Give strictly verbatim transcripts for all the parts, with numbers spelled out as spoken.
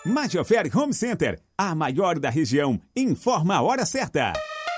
Magiofer Home Center, a maior da região, informa a hora certa.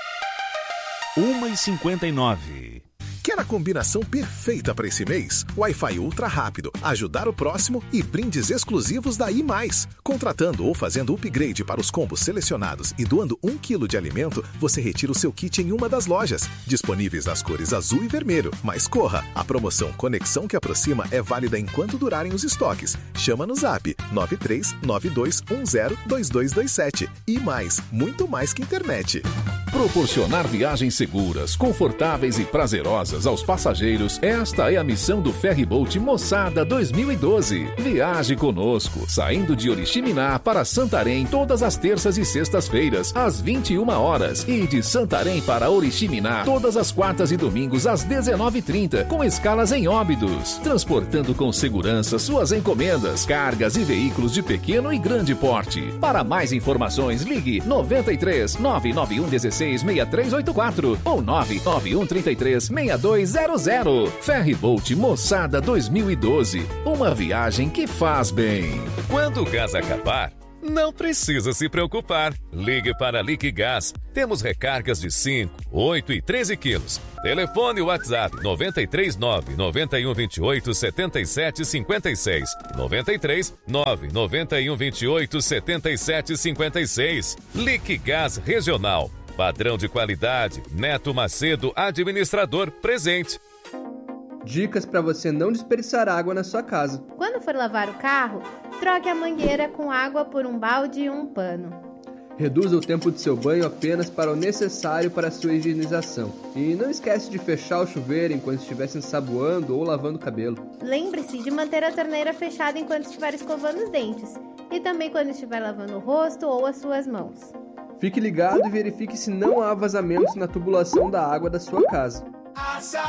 uma e cinquenta e nove. Quer a combinação perfeita para esse mês? Wi-Fi ultra rápido, ajudar o próximo e brindes exclusivos da I mais. Contratando ou fazendo upgrade para os combos selecionados e doando um quilo de alimento, você retira o seu kit em uma das lojas. Disponíveis nas cores azul e vermelho. Mas corra! A promoção Conexão que Aproxima é válida enquanto durarem os estoques. Chama no zap nove três nove dois um zero dois dois dois sete. I mais, muito mais que internet. Proporcionar viagens seguras, confortáveis e prazerosas aos passageiros, esta é a missão do Ferryboat Moçada dois mil e doze. Viaje conosco, saindo de Oriximiná para Santarém todas as terças e sextas-feiras, às vinte e uma horas, e de Santarém para Oriximiná todas as quartas e domingos às dezenove e trinta, com escalas em Óbidos, transportando com segurança suas encomendas, cargas e veículos de pequeno e grande porte. Para mais informações, ligue nove três nove nove um um seis seis três oito quatro ou nove nove um três três seis dois zero zero. Ferryboat Moçada dois mil e doze. Uma viagem que faz bem. Quando o gás acabar, não precisa se preocupar. Ligue para a Liquigás. Temos recargas de cinco, oito e treze quilos. Telefone WhatsApp nove três nove nove um dois oito sete sete cinco seis. nove três nove nove um dois oito sete sete cinco seis. Liquigás Regional. Padrão de qualidade. Neto Macedo, administrador, presente. Dicas para você não desperdiçar água na sua casa. Quando for lavar o carro, troque a mangueira com água por um balde e um pano. Reduza o tempo de seu banho apenas para o necessário para a sua higienização. E não esquece de fechar o chuveiro enquanto estiver se ensaboando ou lavando o cabelo. Lembre-se de manter a torneira fechada enquanto estiver escovando os dentes. E também quando estiver lavando o rosto ou as suas mãos. Fique ligado e verifique se não há vazamentos na tubulação da água da sua casa.